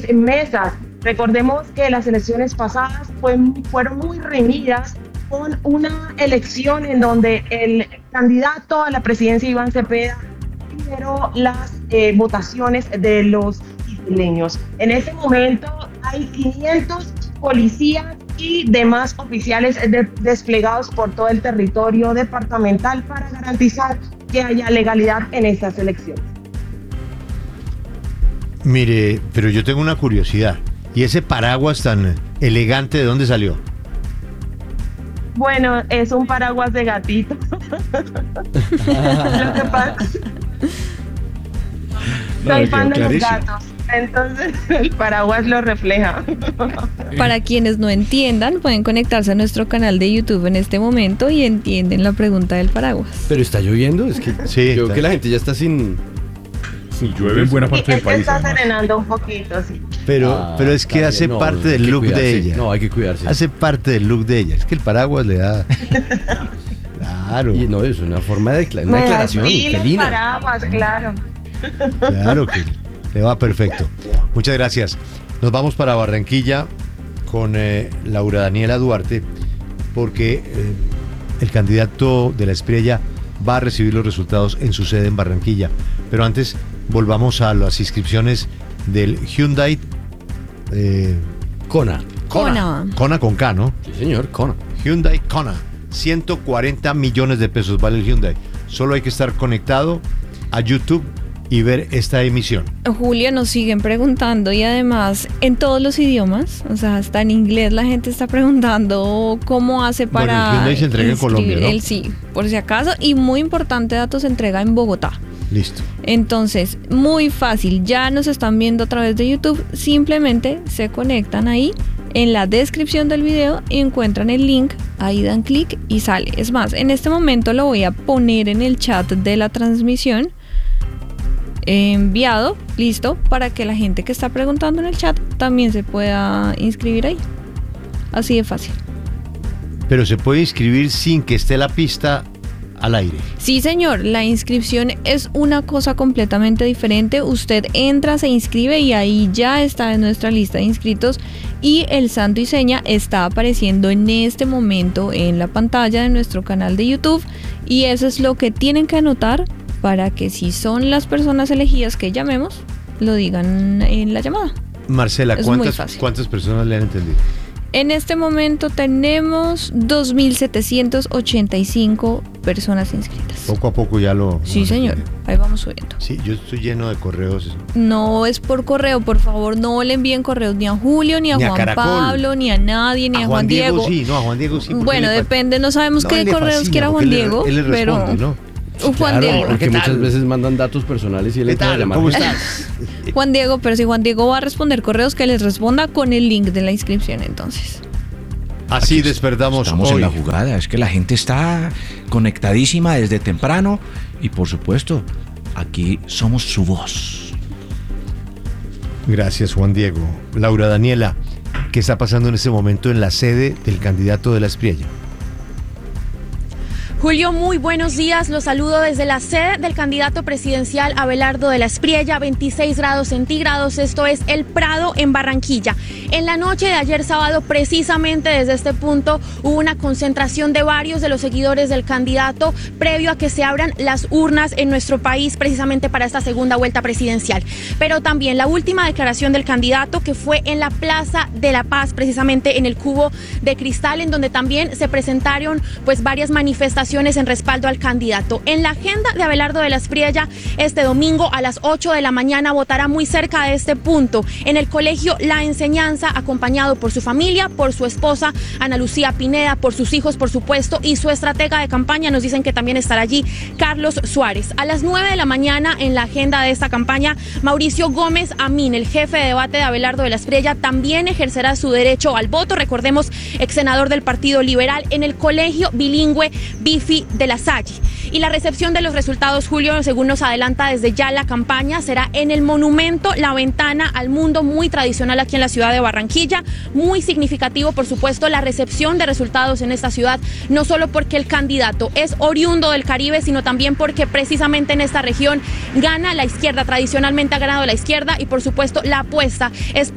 mesas. Recordemos que las elecciones pasadas fueron muy reñidas, con una elección en donde el candidato a la presidencia, Iván Cepeda, lideró las votaciones de los isleños. En este momento hay 500 policías y demás oficiales desplegados por todo el territorio departamental para garantizar que haya legalidad en estas elecciones. Mire, pero yo tengo una curiosidad. ¿Y ese paraguas tan elegante de dónde salió? Bueno, es un paraguas de gatito. Lo que pasa... Soy fan de los gatos, entonces el paraguas lo refleja. Para quienes no entiendan, pueden conectarse a nuestro canal de YouTube en este momento y entienden la pregunta del paraguas. Pero está lloviendo, es que sí, creo que la gente ya está sin... Sí, llueve en buena parte del país. Está serenando un poquito, sí. Pero es que hace parte del look de ella. No, hay que cuidarse. Hace parte del look de ella. Es que el paraguas le da... Claro. Y no, es una forma de una declaración. Qué linda. Paraguas, claro. Claro que le va perfecto. Muchas gracias. Nos vamos para Barranquilla con Laura Daniela Duarte, porque el candidato de la Espriella va a recibir los resultados en su sede en Barranquilla. Pero antes, volvamos a las inscripciones del Hyundai Kona con K, ¿no? Sí, señor, Kona. Hyundai Kona. 140 millones de pesos vale el Hyundai. Solo hay que estar conectado a YouTube y ver esta emisión. Julio, nos siguen preguntando, y además en todos los idiomas, o sea, hasta en inglés la gente está preguntando cómo hace para... Bueno, el Hyundai se entrega en Colombia, ¿no? Él sí, por si acaso, y muy importante dato, se entrega en Bogotá. Listo. Entonces, muy fácil, ya nos están viendo a través de YouTube, simplemente se conectan ahí, en la descripción del video y encuentran el link, ahí dan clic y sale. Es más, en este momento lo voy a poner en el chat de la transmisión, enviado, listo, para que la gente que está preguntando en el chat también se pueda inscribir ahí. Así de fácil. Pero se puede inscribir sin que esté la pista al aire. Sí, señor, la inscripción es una cosa completamente diferente. Usted entra, se inscribe y ahí ya está en nuestra lista de inscritos y el santo y seña está apareciendo en este momento en la pantalla de nuestro canal de YouTube, y eso es lo que tienen que anotar para que, si son las personas elegidas que llamemos, lo digan en la llamada. Marcela, ¿cuántas personas le han entendido? En este momento tenemos 2.785 personas inscritas. Poco a poco ya lo... Sí, señor. Ahí vamos subiendo. Sí, yo estoy lleno de correos. No es por correo, por favor, no le envíen correos ni a Julio, ni a Juan Caracol, Pablo, ni a nadie, ni a Juan Diego. Sí, no, a Juan Diego sí. Bueno, depende, no sabemos qué correos quiera Juan Diego, él le responde, pero... ¿no? Juan Diego. Porque muchas veces mandan datos personales y él entra a llamar. ¿Cómo estás? Juan Diego, pero si Juan Diego va a responder correos, que les responda con el link de la inscripción, entonces. Así despertamos Estamos hoy. en la jugada, es que la gente está conectadísima desde temprano y, por supuesto, aquí somos su voz. Gracias, Juan Diego. Laura Daniela, ¿qué está pasando en este momento en la sede del candidato de la Espriella? Julio, muy buenos días. Los saludo desde la sede del candidato presidencial Abelardo de la Espriella, 26 grados centígrados. Esto es El Prado en Barranquilla. En la noche de ayer sábado, precisamente desde este punto, hubo una concentración de varios de los seguidores del candidato previo a que se abran las urnas en nuestro país, precisamente para esta segunda vuelta presidencial. Pero también la última declaración del candidato, que fue en la Plaza de la Paz, precisamente en el Cubo de Cristal, en donde también se presentaron pues varias manifestaciones en respaldo al candidato. En la agenda de Abelardo de la Espriella, este domingo a las 8 de la mañana votará muy cerca de este punto, en el colegio La Enseñanza, acompañado por su familia, por su esposa Ana Lucía Pineda, por sus hijos, por supuesto, y su estratega de campaña. Nos dicen que también estará allí Carlos Suárez. A las 9 de la mañana, en la agenda de esta campaña, Mauricio Gómez Amín, el jefe de debate de Abelardo de la Espriella, también ejercerá su derecho al voto. Recordemos, ex senador del Partido Liberal, en el colegio bilingüe Bifi de la Salle. Y la recepción de los resultados, Julio, según nos adelanta desde ya la campaña, será en el monumento La Ventana al Mundo, muy tradicional aquí en la ciudad de Barranquilla. Muy significativo, por supuesto, la recepción de resultados en esta ciudad, no solo porque el candidato es oriundo del Caribe, sino también porque precisamente en esta región gana la izquierda, tradicionalmente ha ganado la izquierda, y por supuesto la apuesta es